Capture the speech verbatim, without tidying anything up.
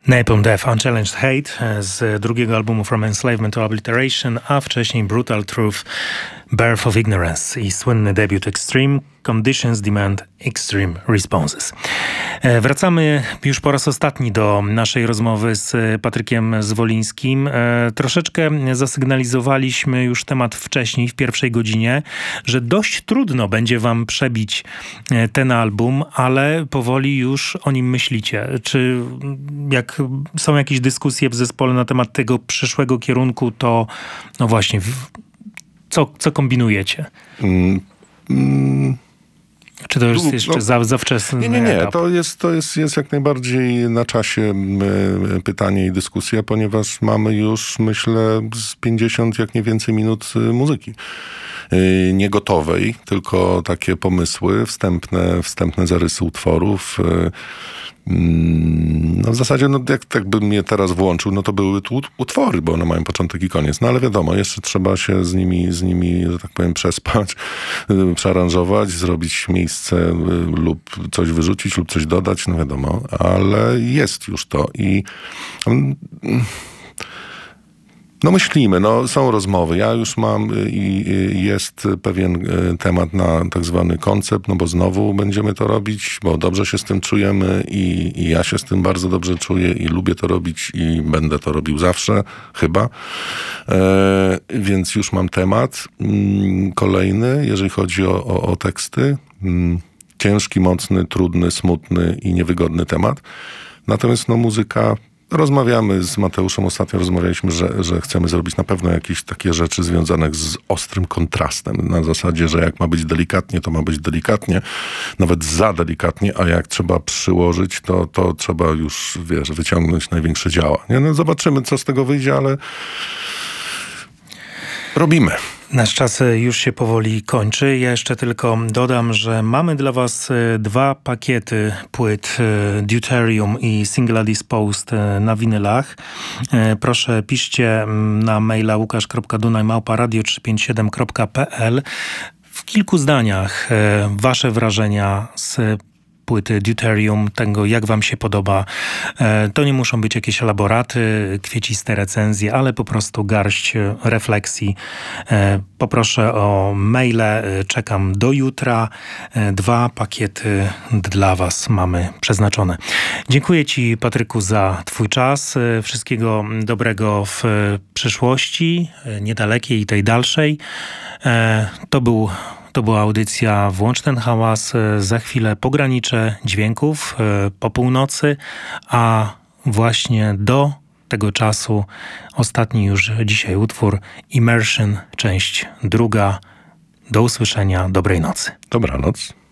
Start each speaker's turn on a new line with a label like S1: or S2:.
S1: Napalm Death, Unchallenged Hate z drugiego albumu From Enslavement to Obliteration, a wcześniej Brutal Truth, Birth of Ignorance i słynny debiut Extreme Conditions Demand Extreme Responses. Wracamy już po raz ostatni do naszej rozmowy z Patrykiem Zwolińskim. Troszeczkę zasygnalizowaliśmy już temat wcześniej, w pierwszej godzinie, że dość trudno będzie wam przebić ten album, ale powoli już o nim myślicie. Czy jak są jakieś dyskusje w zespole na temat tego przyszłego kierunku, to no właśnie, co, co kombinujecie? Mm, mm. Czy to jest jeszcze no, za, za wczesny
S2: Nie, nie, nie.
S1: etap?
S2: To, jest, to jest, jest jak najbardziej na czasie pytanie i dyskusja, ponieważ mamy już, myślę, z pięćdziesiąt, jak nie więcej, minut muzyki. Nie gotowej, tylko takie pomysły, wstępne, wstępne zarysy utworów. No w zasadzie, no jak, jak bym je teraz włączył, no to były tu utwory, bo one mają początek i koniec. No ale wiadomo, jeszcze trzeba się z nimi, z nimi, że tak powiem, przespać, przearanżować, zrobić miejsce lub coś wyrzucić, lub coś dodać, no wiadomo, ale jest już to i no myślimy, no są rozmowy. Ja już mam i jest pewien temat na tak zwany koncept, no bo znowu będziemy to robić, bo dobrze się z tym czujemy i, i ja się z tym bardzo dobrze czuję i lubię to robić i będę to robił zawsze, chyba. E, więc już mam temat kolejny, jeżeli chodzi o, o, o teksty. Ciężki, mocny, trudny, smutny i niewygodny temat. Natomiast no muzyka... Rozmawiamy z Mateuszem, ostatnio rozmawialiśmy, że, że chcemy zrobić na pewno jakieś takie rzeczy związane z ostrym kontrastem. Na zasadzie, że jak ma być delikatnie, to ma być delikatnie, nawet za delikatnie, a jak trzeba przyłożyć, to, to trzeba już, wiesz, wyciągnąć największe działa. Nie? No zobaczymy, co z tego wyjdzie, ale robimy.
S1: Nasz czas już się powoli kończy. Ja jeszcze tylko dodam, że mamy dla was dwa pakiety płyt Deuterium i Singla Disposed na winylach. Proszę piszcie na maila łukasz kropka dunaj małpa radio trzysta pięćdziesiąt siedem kropka p l w kilku zdaniach wasze wrażenia z płyty Deuterium, tego jak wam się podoba. To nie muszą być jakieś elaboraty, kwieciste recenzje, ale po prostu garść refleksji. Poproszę o maile, czekam do jutra. Dwa pakiety dla was mamy przeznaczone. Dziękuję ci, Patryku, za twój czas. Wszystkiego dobrego w przyszłości, niedalekiej i tej dalszej. To był To była audycja Włącz ten hałas. Za chwilę pogranicze dźwięków po północy, a właśnie do tego czasu ostatni już dzisiaj utwór Immersion, część druga. Do usłyszenia, dobrej nocy.
S2: Dobranoc.